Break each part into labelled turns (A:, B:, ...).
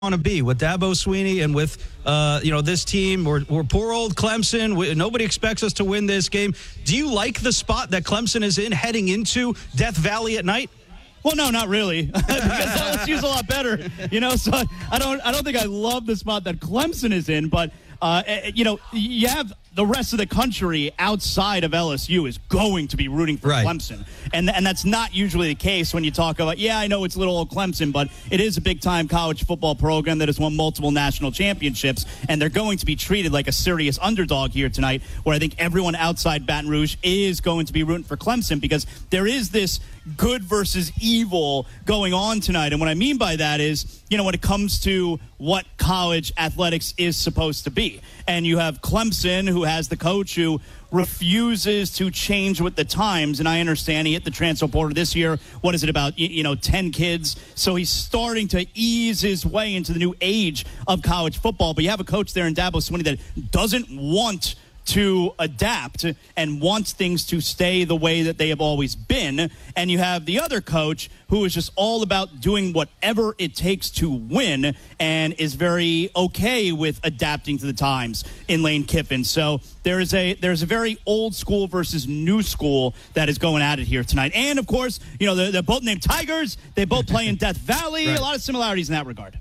A: want to be with Dabo Swinney and with this team. We're poor old Clemson. Nobody expects us to win this game. Do you like the spot that Clemson is in heading into Death Valley at night?
B: Well, no, not really, because LSU's a lot better. So I don't think I love the spot that Clemson is in, but you have the rest of the country outside of LSU is going to be rooting for Clemson. And that's not usually the case when you talk about, I know it's little old Clemson, but it is a big-time college football program that has won multiple national championships, and they're going to be treated like a serious underdog here tonight, where I think everyone outside Baton Rouge is going to be rooting for Clemson, because there is this good versus evil going on tonight. And what I mean by that is, when it comes to what college athletics is supposed to be. And you have Clemson, who has the coach who refuses to change with the times. And I understand he hit the transfer portal this year. What is it, about 10 kids? So he's starting to ease his way into the new age of college football. But you have a coach there in Dabo Swinney that doesn't want to adapt and wants things to stay the way that they have always been. And you have the other coach who is just all about doing whatever it takes to win and is very okay with adapting to the times in Lane Kiffin. So there's a very old school versus new school that is going at it here tonight. And, of course, they're both named Tigers. They both play in Death Valley. Right. A lot of similarities in that regard.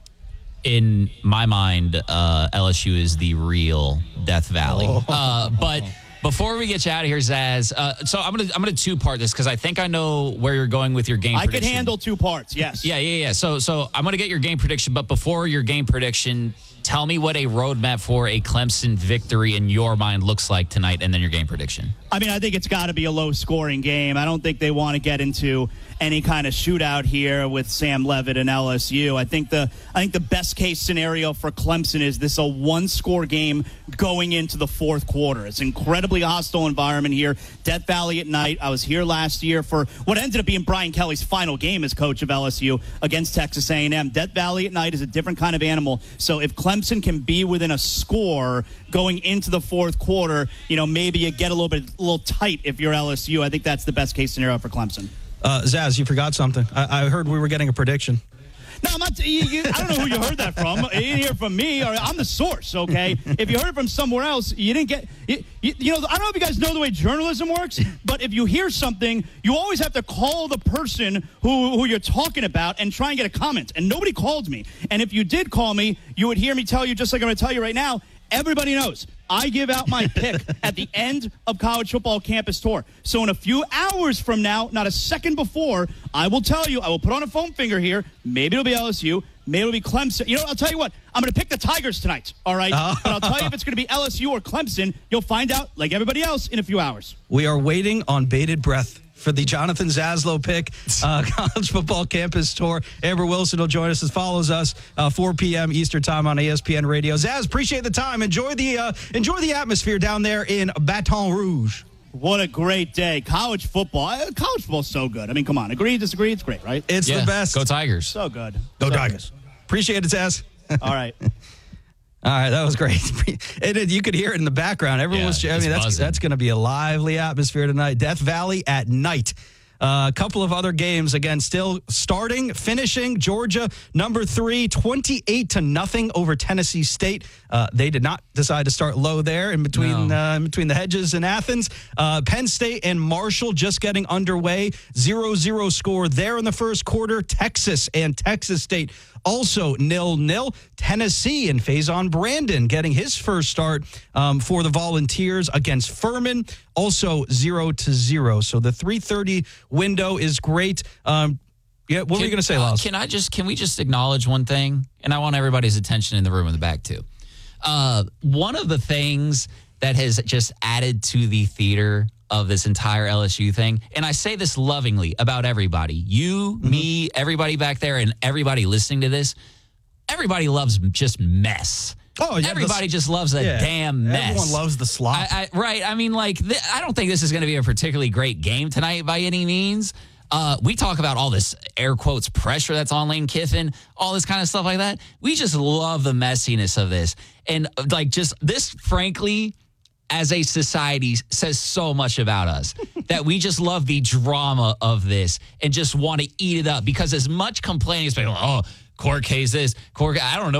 C: In my mind, LSU is the real Death Valley. But before we get you out of here, Zaz, so I'm gonna two-part this because I think I know where you're going with your game prediction.
B: I can handle 2 parts, yes.
C: Yeah. So I'm going to get your game prediction, but before your game prediction, tell me what a roadmap for a Clemson victory in your mind looks like tonight, and then your game prediction.
B: I think it's got to be a low-scoring game. I don't think they want to get into any kind of shootout here with Sam Levitt and LSU. I think the best-case scenario for Clemson is this a one-score game going into the fourth quarter. It's an incredibly hostile environment here. Death Valley at night. I was here last year for what ended up being Brian Kelly's final game as coach of LSU against Texas A&M. Death Valley at night is a different kind of animal. So if Clemson can be within a score going into the fourth quarter, maybe you get a little tight if you're LSU. I think that's the best case scenario for Clemson.
A: Zaz, you forgot something. I heard we were getting a prediction.
B: No, I'm not. I don't know who you heard that from. You didn't hear it from me. I'm the source, okay? If you heard it from somewhere else, you didn't get. I don't know if you guys know the way journalism works, but if you hear something, you always have to call the person who you're talking about and try and get a comment. And nobody called me. And if you did call me, you would hear me tell you, just like I'm going to tell you right now, everybody knows I give out my pick at the end of College Football Campus Tour. So in a few hours from now, not a second before, I will tell you, I will put on a foam finger here. Maybe it'll be LSU. Maybe it'll be Clemson. I'll tell you what. I'm going to pick the Tigers tonight, all right? But I'll tell you if it's going to be LSU or Clemson. You'll find out, like everybody else, in a few hours.
A: We are waiting on bated breath for the Jonathan Zaslow pick, College Football Campus Tour. Amber Wilson will join us, follows us 4 p.m. Eastern time on ESPN Radio. Zaz, appreciate the time. Enjoy the atmosphere down there in Baton Rouge.
B: What a great day. College football's so good. Come on. Agree, disagree? It's great, right?
A: It's the best.
C: Go Tigers.
B: So good.
A: Go Tigers. Appreciate it, Zaz.
B: All right.
A: All right, that was great. You could hear it in the background. Everyone was. That's going to be a lively atmosphere tonight. Death Valley at night. A couple of other games, again, still finishing. Georgia, number 3, 28-0 over Tennessee State. They did not decide to start low there in between the hedges in Athens. Penn State and Marshall just getting underway. 0-0 score there in the first quarter. Texas and Texas State also 0-0. Tennessee and Faison Brandon getting his first start for the Volunteers against Furman, also 0-0. So the 3:30 window is great. What were you going to say, Lars?
C: Can we just acknowledge one thing? And I want everybody's attention in the room in the back too. One of the things that has just added to the theater of this entire LSU thing, and I say this lovingly about everybody, you, me, everybody back there, and everybody listening to this, everybody loves just mess.
A: Oh, yeah,
C: everybody just loves a damn mess.
A: Everyone loves the slop.
C: Right. I don't think this is going to be a particularly great game tonight by any means. We talk about all this air quotes pressure that's on Lane Kiffin, all this kind of stuff like that. We just love the messiness of this. And just this, frankly, as a society says so much about us that we just love the drama of this and just want to eat it up, because as much complaining as people, court cases, I don't know